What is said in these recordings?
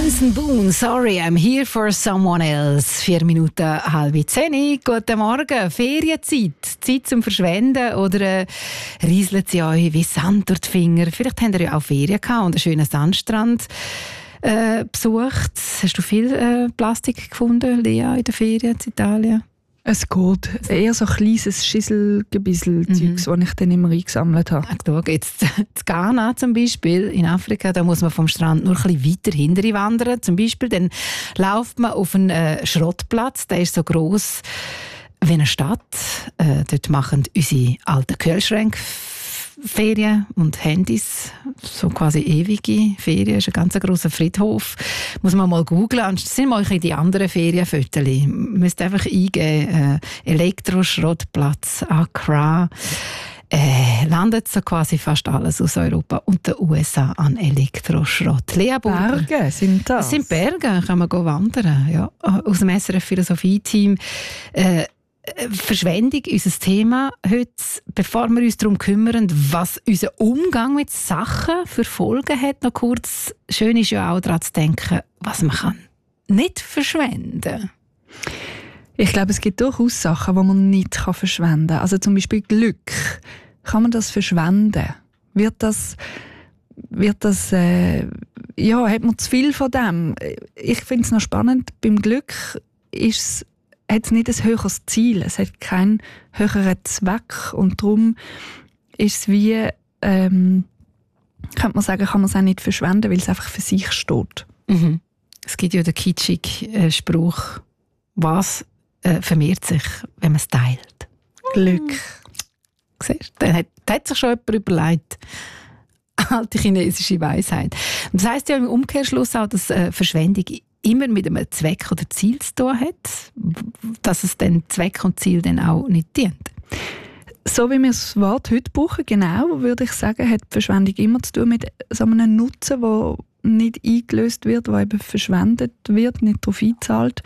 Benson Boone, sorry, I'm here for someone else. 4 Minuten, 9:30. Guten Morgen, Ferienzeit, Zeit zum Verschwenden oder rieselt sie euch wie Sand durch die Finger? Vielleicht habt ihr ja auch Ferien gehabt und einen schönen Sandstrand besucht. Hast du viel Plastik gefunden, Lea, in den Ferien in Italien? Es geht. Eher so ein kleines Schisselgebissel-Zeugs, das ich dann immer eingesammelt habe. Schau, jetzt in Ghana zum Beispiel, in Afrika, da muss man vom Strand nur ein bisschen weiter hinterher wandern. Zum Beispiel, dann läuft man auf einen Schrottplatz, der ist so gross wie eine Stadt. Dort machen unsere alten Kühlschränke Ferien und Handys, so quasi ewige Ferien, ist ein ganz grosser Friedhof. Muss man mal googlen, das sind mal die anderen Ferienfotos. Man müsste einfach eingeben, Elektroschrottplatz, Accra. Landet so quasi fast alles aus Europa und den USA an Elektroschrott. Berge sind das? Das sind Berge, kann man wandern. Ja. Aus dem SRF Philosophie-Team. Verschwendung, unser Thema heute, bevor wir uns darum kümmern, was unser Umgang mit Sachen für Folgen hat, noch kurz, schön ist ja auch daran zu denken, was man kann nicht verschwenden. Ich glaube, es gibt durchaus Sachen, die man nicht verschwenden kann. Also zum Beispiel Glück. Kann man das verschwenden? Hat man zu viel von dem? Ich finde es noch spannend, beim Glück hat es nicht ein höheres Ziel, es hat keinen höheren Zweck und darum ist es wie, könnte man sagen, kann man es auch nicht verschwenden, weil es einfach für sich steht. Mhm. Es gibt ja den kitschigen Spruch, was vermehrt sich, wenn man es teilt? Glück. Siehst du, da hat sich schon jemand überlegt. Alte chinesische Weisheit. Und das heisst ja im Umkehrschluss auch, dass Verschwendung immer mit einem Zweck oder Ziel zu tun hat, dass es dann Zweck und Ziel dann auch nicht dient. So wie wir das Wort heute brauchen, genau, würde ich sagen, hat Verschwendung immer zu tun mit so einem Nutzen, der nicht eingelöst wird, der eben verschwendet wird, nicht darauf einzahlt.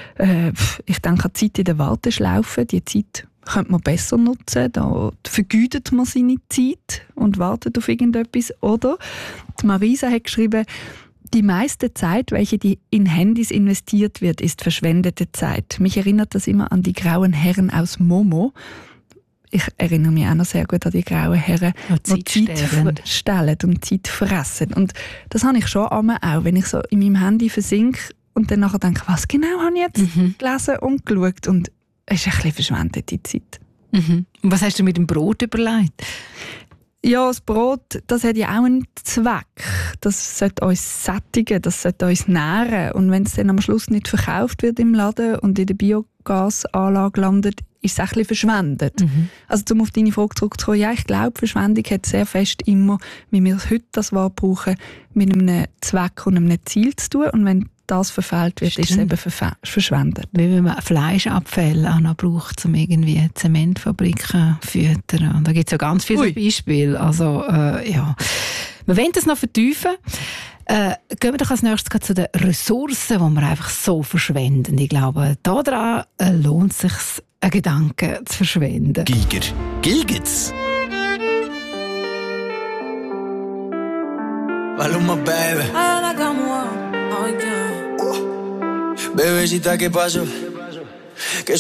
Ich denke an die Zeit in der Warteschlaufe. Die Zeit könnte man besser nutzen. Da vergeudet man seine Zeit und wartet auf irgendetwas. Oder die Marisa hat geschrieben, die meiste Zeit, welche in Handys investiert wird, ist verschwendete Zeit. Mich erinnert das immer an die grauen Herren aus Momo. Ich erinnere mich auch noch sehr gut an die grauen Herren, die Zeit stellen und Zeit fressen. Und das habe ich schon einmal auch, wenn ich so in meinem Handy versinke und dann nachher denke, was genau habe ich jetzt gelesen und geschaut. Und es ist ein bisschen verschwendete Zeit. Mhm. Und was hast du mit dem Brot überlegt? Ja, das Brot, das hat ja auch einen Zweck. Das sollte uns sättigen, das sollte uns nähren. Und wenn es dann am Schluss nicht verkauft wird im Laden und in der Biogasanlage landet, ist es ein bisschen verschwendet. Mhm. Also um auf deine Frage zurückzukommen, ja, ich glaube, Verschwendung hat sehr fest immer, wie wir heute das Wort brauchen, mit einem Zweck und einem Ziel zu tun. Und wenn das verfehlt wird, ist es eben verschwendet. Wie wenn man Fleischabfälle auch noch braucht, um irgendwie Zementfabriken zu füttern. Und da gibt es ja ganz viele Beispiele. Also, ja. Wir wollen das noch vertiefen. Gehen wir doch als nächstes zu den Ressourcen, die wir einfach so verschwenden. Ich glaube, daran lohnt es sich, einen Gedanken zu verschwenden. Giger. Gilgits. Maluma, baby. Bebecita, ¿qué pasó? Que